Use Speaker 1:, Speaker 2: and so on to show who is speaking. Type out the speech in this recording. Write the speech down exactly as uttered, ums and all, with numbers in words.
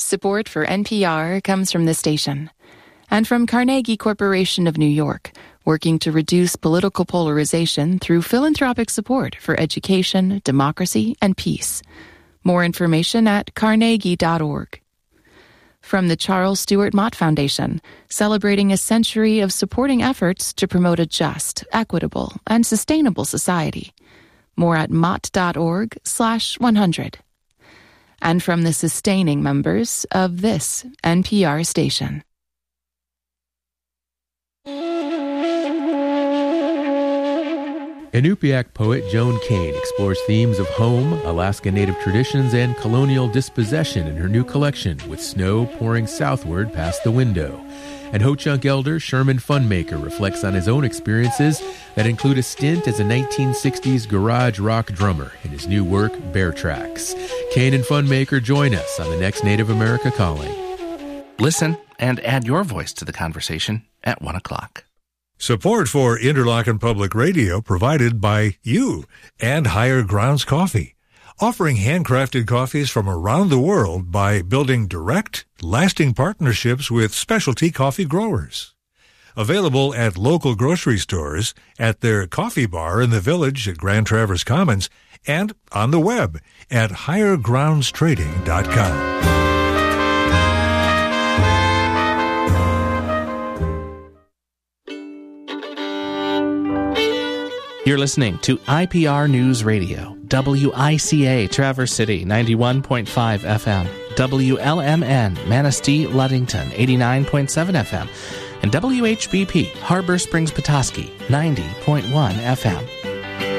Speaker 1: Support for N P R comes from this station and from Carnegie Corporation of New York, working to reduce political polarization through philanthropic support for education, democracy, and peace. More information at carnegie dot org. From the Charles Stewart Mott Foundation, celebrating a century of supporting efforts to promote a just, equitable, and sustainable society. More at mott.org slash 100. And from the sustaining members of this N P R station.
Speaker 2: Inupiaq poet Joan Kane explores themes of home, Alaska Native traditions, and colonial dispossession in her new collection, With Snow Pouring Southward Past the Window. And Ho-Chunk elder Sherman Funmaker reflects on his own experiences that include a stint as a nineteen sixties garage rock drummer in his new work, Bear Tracks. Kane and Funmaker join us on the next Native America Calling.
Speaker 3: Listen and add your voice to the conversation at one o'clock.
Speaker 4: Support for Interlochen Public Radio provided by you and Higher Grounds Coffee, offering handcrafted coffees from around the world by building direct, lasting partnerships with specialty coffee growers. Available at local grocery stores, at their coffee bar in the village at Grand Traverse Commons, and on the web at higher grounds trading dot com.
Speaker 3: You're listening to I P R News Radio, W I C A Traverse City, ninety-one point five F M, W L M N Manistee Ludington, eighty-nine point seven F M, and W H B P Harbor Springs Petoskey, ninety point one F M.